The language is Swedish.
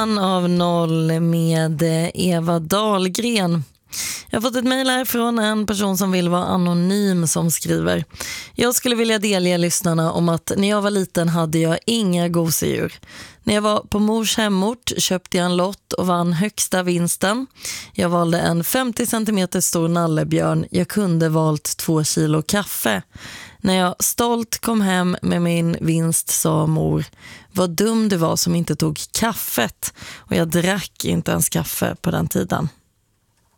Summan av 0 med Eva Dahlgren. Jag har fått ett mejl här från en person som vill vara anonym som skriver: jag skulle vilja delge lyssnarna om att när jag var liten hade jag inga gosedjur. När jag var på mors hemort köpte jag en lott och vann högsta vinsten. Jag valde en 50 cm stor nallebjörn. Jag kunde valt 2 kilo kaffe. När jag stolt kom hem med min vinst sa mor: vad dum du var som inte tog kaffet. Och jag drack inte ens kaffe på den tiden.